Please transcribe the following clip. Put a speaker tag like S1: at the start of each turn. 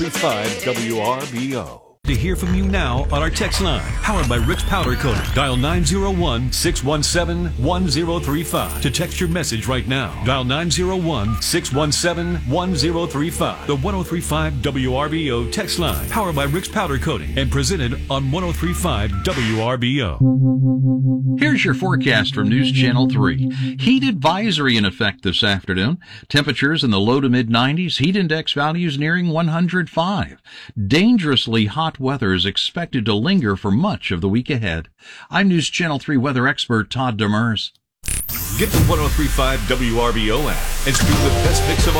S1: 5 WRBO.
S2: To hear from you now on our text line, powered by Rick's Powder Coating. Dial 901-617-1035 to text your message right now. Dial 901-617-1035. The 1035 WRBO text line, powered by Rick's Powder Coating and presented on 1035 WRBO.
S3: Here's your forecast from News Channel 3. Heat advisory in effect this afternoon. Temperatures in the low to mid 90s. Heat index values nearing 105. Dangerously hot weather is expected to linger for much of the week ahead. I'm News Channel 3 weather expert Todd Demers.
S2: Get the 1035 WRBO app and stream the best mix of